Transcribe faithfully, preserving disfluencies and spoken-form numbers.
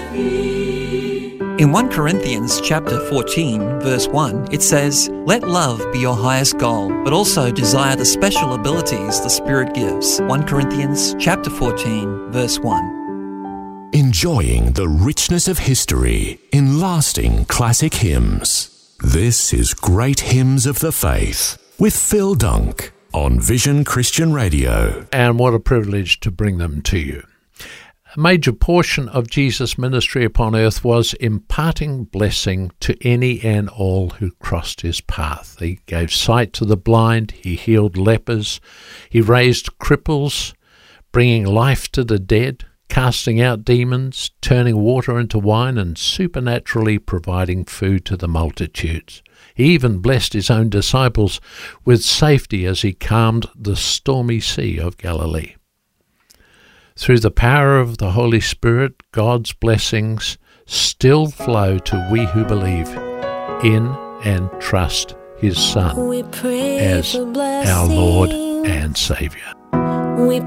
In First Corinthians chapter fourteen, verse one, it says, "Let love be your highest goal, but also desire the special abilities the Spirit gives." First Corinthians chapter fourteen, verse one. Enjoying the richness of history in lasting classic hymns. This is Great Hymns of the Faith with Phil Dunk on Vision Christian Radio. And what a privilege to bring them to you. A major portion of Jesus' ministry upon earth was imparting blessing to any and all who crossed his path. He gave sight to the blind, he healed lepers, he raised cripples, bringing life to the dead, casting out demons, turning water into wine, and supernaturally providing food to the multitudes. He even blessed his own disciples with safety as he calmed the stormy sea of Galilee. Through the power of the Holy Spirit, God's blessings still flow to we who believe in and trust his Son as our Lord and Saviour. We